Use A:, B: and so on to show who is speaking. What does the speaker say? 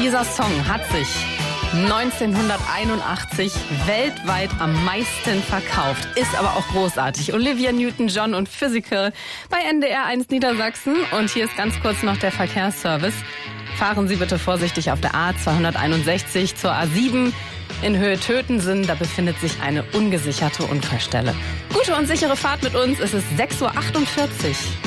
A: Dieser Song hat sich 1981 weltweit am meisten verkauft, ist aber auch großartig. Olivia Newton-John und Physical bei NDR 1 Niedersachsen. Und hier ist ganz kurz noch der Verkehrsservice. Fahren Sie bitte vorsichtig auf der A261 zur A7 in Höhe Tötensen. Da befindet sich eine ungesicherte Unfallstelle. Gute und sichere Fahrt mit uns. Es ist 6:48 Uhr.